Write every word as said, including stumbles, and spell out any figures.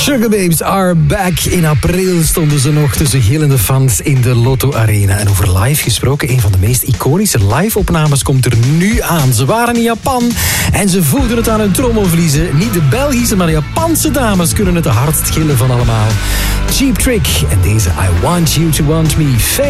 Sugar Babes are back. In april stonden ze nog tussen gillende fans in de Lotto Arena. En over live gesproken, een van de meest iconische live-opnames komt er nu aan. Ze waren in Japan en ze voelden het aan hun trommelvliezen. Niet de Belgische, maar de Japanse dames kunnen het hardst gillen van allemaal. Cheap Trick en deze I Want You To Want Me.